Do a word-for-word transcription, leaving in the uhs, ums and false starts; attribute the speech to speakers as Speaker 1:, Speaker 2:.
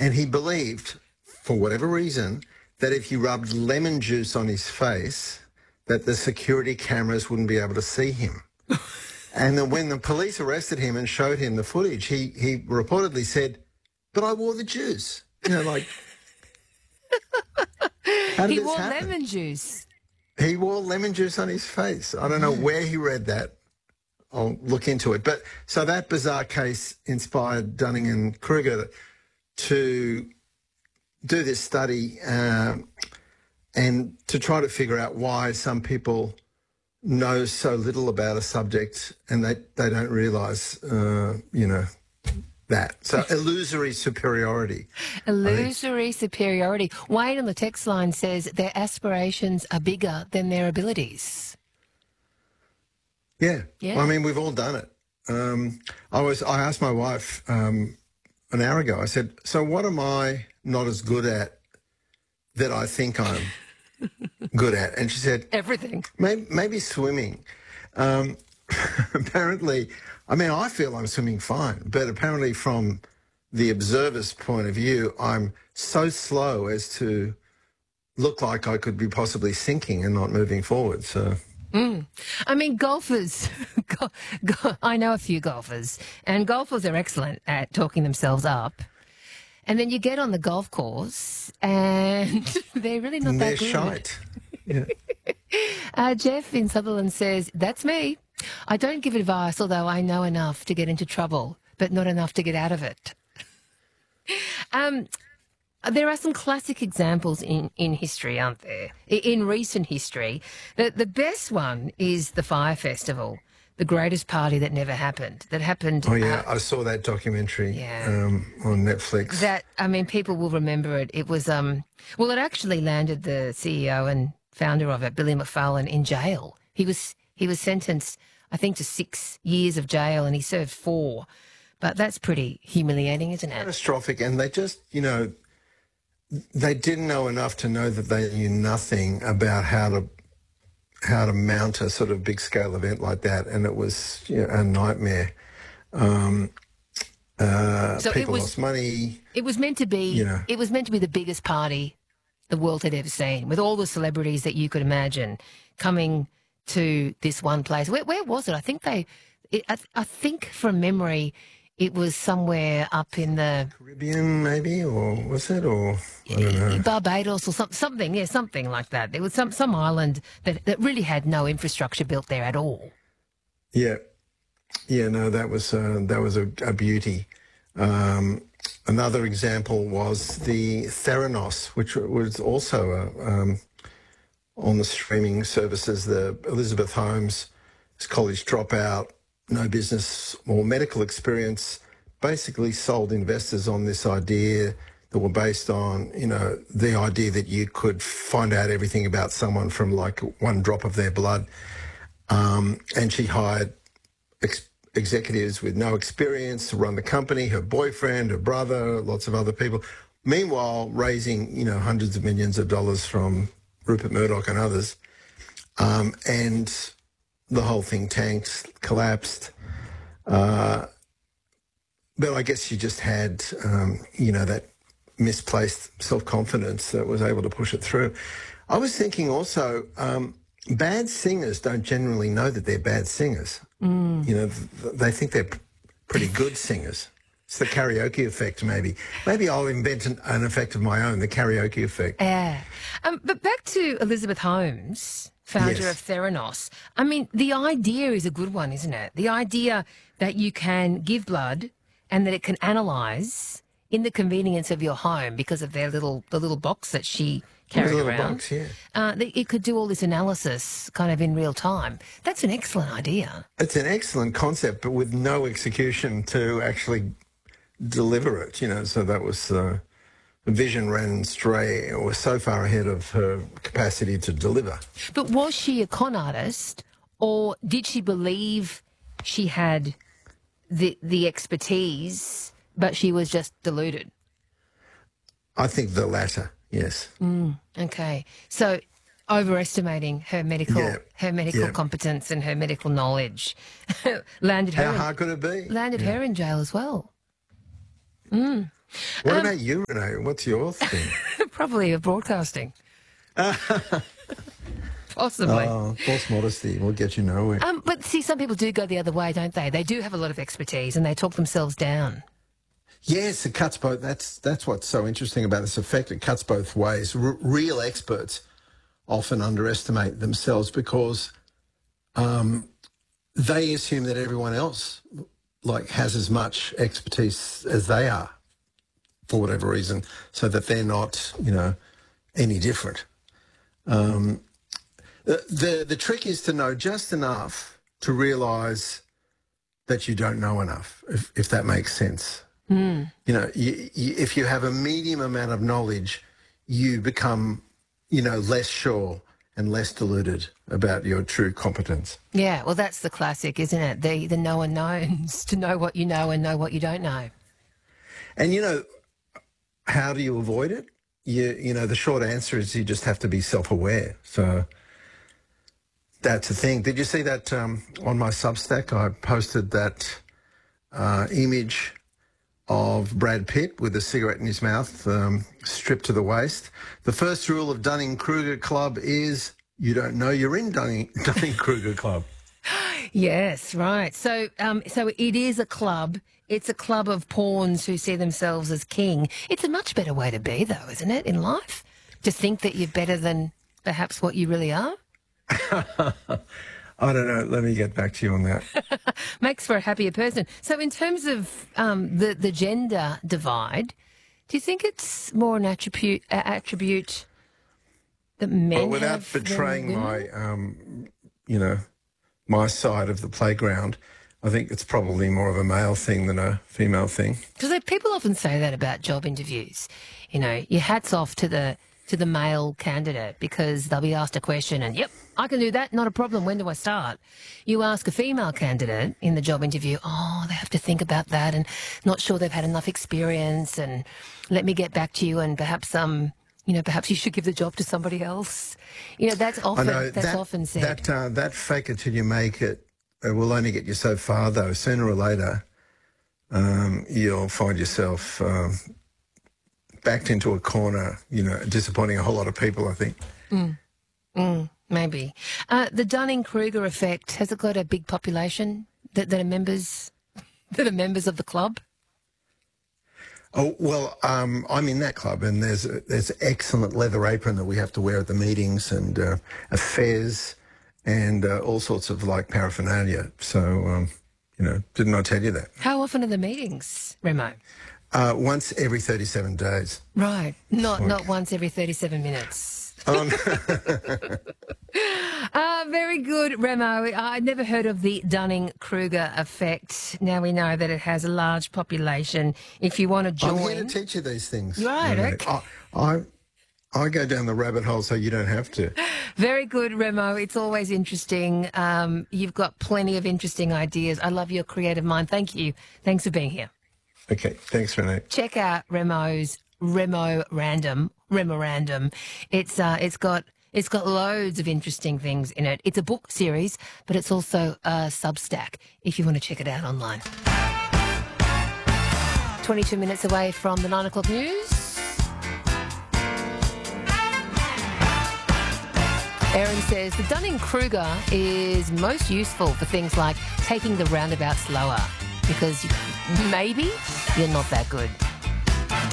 Speaker 1: and he believed, for whatever reason, that if you rubbed lemon juice on his face, that the security cameras wouldn't be able to see him. And then when the police arrested him and showed him the footage, he, he reportedly said, but I wore the juice. You know, like, how did
Speaker 2: He
Speaker 1: this
Speaker 2: wore
Speaker 1: happen?
Speaker 2: lemon juice.
Speaker 1: He wore lemon juice on his face. I don't know where he read that. I'll look into it. But so that bizarre case inspired Dunning and Kruger to do this study um, and to try to figure out why some people know so little about a subject and they, they don't realise, uh, you know, that. So illusory superiority.
Speaker 2: Illusory superiority. Wayne on the text line says their aspirations are bigger than their abilities.
Speaker 1: Yeah.
Speaker 2: Yeah.
Speaker 1: Well, I mean, we've all done it. Um, I was. I asked my wife um, an hour ago, I said, so what am I not as good at that I think I'm good at? And she said,
Speaker 2: Everything.
Speaker 1: maybe, maybe swimming. Um, apparently, I mean, I feel I'm swimming fine, but apparently from the observer's point of view, I'm so slow as to look like I could be possibly sinking and not moving forward. So,
Speaker 2: Mm. I mean, golfers, go, go, I know a few golfers, and golfers are excellent at talking themselves up. And then you get on the golf course and they're really not
Speaker 1: they're
Speaker 2: that good.
Speaker 1: shite. Yeah.
Speaker 2: Uh, Jeff in Sutherland says, that's me. I don't give advice, although I know enough to get into trouble, but not enough to get out of it. um, there are some classic examples in, in history, aren't there? In, in recent history. The, the best one is the Fire Festival, the greatest party that never happened, that happened...
Speaker 1: Oh, yeah,
Speaker 2: uh,
Speaker 1: I saw that documentary
Speaker 2: yeah.
Speaker 1: um, on Netflix.
Speaker 2: That, I mean, people will remember it. It was, um, well, it actually landed the C E O and founder of it, Billy McFarlane, in jail. He was he was sentenced, I think, to six years of jail, and he served four. But that's pretty humiliating, isn't it?
Speaker 1: Catastrophic, and they just, you know, they didn't know enough to know that they knew nothing about how to how to mount a sort of big scale event like that, and it was, you know, a nightmare. Um, uh,
Speaker 2: So it
Speaker 1: people
Speaker 2: was-
Speaker 1: lost money.
Speaker 2: It was meant to be.
Speaker 1: You know.
Speaker 2: It was meant to be the biggest party the world had ever seen, with all the celebrities that you could imagine coming to this one place. Where, where was it? I think they. It, I, I think from memory, it was somewhere up in the
Speaker 1: Caribbean, maybe, or was it, or I don't know.
Speaker 2: Barbados or some, something. Yeah, something like that. There was some some island that that really had no infrastructure built there at all.
Speaker 1: Yeah, yeah, no, that was uh, that was a, a beauty. Um, another example was the Theranos, which was also a, um, on the streaming services. The Elizabeth Holmes, college dropout, no business or medical experience, basically sold investors on this idea that were based on, you know, the idea that you could find out everything about someone from like one drop of their blood. Um, and she hired ex- executives with no experience to run the company, her boyfriend, her brother, lots of other people. Meanwhile, raising, you know, hundreds of millions of dollars from Rupert Murdoch and others. Um, and the whole thing tanked, collapsed. Uh, but I guess she just had, um, you know, that misplaced self-confidence that was able to push it through. I was thinking also, um, bad singers don't generally know that they're bad singers. Mm. You know, th- they think they're p- pretty good singers. It's the karaoke effect, maybe. Maybe I'll invent an, an effect of my own, the karaoke effect.
Speaker 2: Yeah. Um, but back to Elizabeth Holmes, founder
Speaker 1: Yes.
Speaker 2: of Theranos. I mean, the idea is a good one, isn't it? The idea that you can give blood and that it can analyse in the convenience of your home because of their little the little box that she carried
Speaker 1: A little
Speaker 2: around.
Speaker 1: box, yeah.
Speaker 2: Uh, that it could do all this analysis kind of in real time. That's an excellent idea.
Speaker 1: It's an excellent concept, but with no execution to actually deliver it, you know. So that was, uh, the vision ran astray or was so far ahead of her capacity to deliver.
Speaker 2: But was she a con artist, or did she believe she had the the expertise, but she was just deluded?
Speaker 1: I think the latter, yes.
Speaker 2: Okay, so overestimating her medical
Speaker 1: Yeah,
Speaker 2: her medical
Speaker 1: yeah.
Speaker 2: competence and her medical knowledge landed her
Speaker 1: How
Speaker 2: in,
Speaker 1: hard could it be?
Speaker 2: landed her in jail as well.
Speaker 1: What
Speaker 2: Um,
Speaker 1: about you, Renee? What's your thing?
Speaker 2: Probably of broadcasting. Possibly.
Speaker 1: Oh, false modesty will get you nowhere.
Speaker 2: Um, but see, some people do go the other way, don't they? They do have a lot of expertise and they talk themselves down.
Speaker 1: Yes, it cuts both. That's that's what's so interesting about this effect. It cuts both ways. R- real experts often underestimate themselves because um, they assume that everyone else like has as much expertise as they are for whatever reason, so that they're not, you know, any different. Um, the, the the trick is to know just enough to realise that you don't know enough, if, if that makes sense.
Speaker 2: Mm.
Speaker 1: You know, you, you, if you have a medium amount of knowledge, you become, you know, less sure and less deluded about your true competence.
Speaker 2: Yeah, well, that's the classic, isn't it? The the no unknowns, to know what you know and know what you don't know.
Speaker 1: And, you know, how do you avoid it? You, you know, the short answer is you just have to be self-aware. So that's the thing. Did you see that um, on my Substack? I posted that uh, image of Brad Pitt with a cigarette in his mouth, um, stripped to the waist. The first rule of Dunning-Kruger Club is you don't know you're in Dunning- Dunning-Kruger Club.
Speaker 2: Yes, right. So, um, so it is a club. It's a club of pawns who see themselves as king. It's a much better way to be, though, isn't it, in life? To think that you're better than perhaps what you really are.
Speaker 1: I don't know. Let me get back to you on that.
Speaker 2: Makes for a happier person. So in terms of um, the, the gender divide, do you think it's more an attribute, uh, attribute that men
Speaker 1: Well, without
Speaker 2: have than
Speaker 1: betraying
Speaker 2: women?
Speaker 1: my, um, you know, my side of the playground, I think it's probably more of a male thing than a female thing.
Speaker 2: Because people often say that about job interviews. You know, your hat's off to the to the male candidate because they'll be asked a question and, yep, I can do that, not a problem, when do I start? You ask a female candidate in the job interview, oh, they have to think about that and not sure they've had enough experience and let me get back to you and perhaps, um, you know, perhaps you should give the job to somebody else. You know, that's often,
Speaker 1: I know
Speaker 2: that's
Speaker 1: that,
Speaker 2: often said.
Speaker 1: That, uh, that fake it till you make it uh, will only get you so far, though. Sooner or later, um, you'll find yourself um, backed into a corner, you know, disappointing a whole lot of people, I think.
Speaker 2: Mm. Mm, maybe. Uh, the Dunning-Kruger effect, has it got a big population that, that are members that are members of the club?
Speaker 1: Oh, well, um, I'm in that club, and there's a, there's excellent leather apron that we have to wear at the meetings and uh, affairs and uh, all sorts of, like, paraphernalia. So, um, you know, didn't I tell you that?
Speaker 2: How often are the meetings, Remo?
Speaker 1: Uh, once every thirty-seven days.
Speaker 2: Right. Not
Speaker 1: Like-
Speaker 2: not once every thirty-seven minutes.
Speaker 1: Um,
Speaker 2: Ah, very good, Remo. I'd never heard of the Dunning-Kruger effect. Now we know that it has a large population. If you want to
Speaker 1: I'm
Speaker 2: join...
Speaker 1: here to teach you these things.
Speaker 2: Right,
Speaker 1: Renee.
Speaker 2: okay.
Speaker 1: I, I, I go down the rabbit hole so you don't have to.
Speaker 2: Very good, Remo. It's always interesting. Um, you've got plenty of interesting ideas. I love your creative mind. Thank you. Thanks for being here.
Speaker 1: Okay, thanks, Renee.
Speaker 2: Check out Remo's Remo Random. Remorandum. It's uh, it's got it's got loads of interesting things in it. It's a book series, but it's also a Substack if you want to check it out online. twenty-two minutes away from the nine o'clock news. Erin says the Dunning-Kruger is most useful for things like taking the roundabout slower because you, maybe you're not that good.